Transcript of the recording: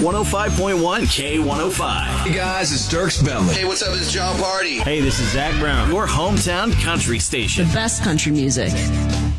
105.1 K105. Hey guys, it's Dierks Bentley. Hey, what's up? It's John Party. Hey, this is Zach Brown. Your hometown country station. The best country music.